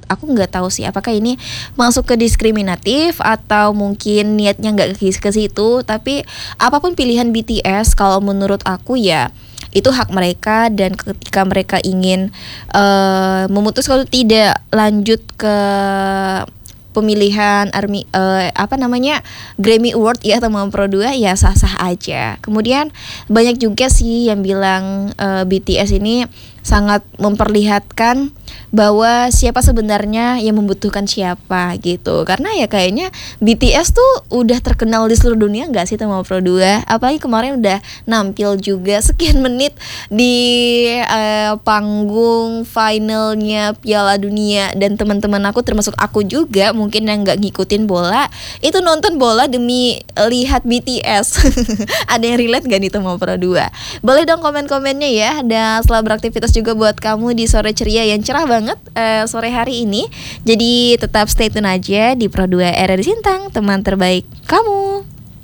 aku nggak tahu sih apakah ini masuk ke diskriminatif atau mungkin niatnya nggak ke situ. Tapi apapun pilihan BTS, kalau menurut aku ya itu hak mereka, dan ketika mereka ingin memutuskan untuk tidak lanjut ke pemilihan Grammy Award ya teman Pro 2, ya sah-sah aja. Kemudian banyak juga sih yang bilang BTS ini sangat memperlihatkan bahwa siapa sebenarnya yang membutuhkan siapa gitu. Karena ya kayaknya BTS tuh udah terkenal di seluruh dunia gak sih teman Pro 2? Apalagi kemarin udah nampil juga sekian menit di panggung finalnya Piala Dunia. Dan teman-teman aku termasuk aku juga mungkin yang gak ngikutin bola, itu nonton bola demi lihat BTS. Ada yang relate gak nih teman Pro 2? Boleh dong komen-komennya ya. Dan selamat beraktivitas juga buat kamu di sore ceria yang cerah banget sore hari ini. Jadi tetap stay tune aja di Pro 2 RRI Sintang, teman terbaik kamu.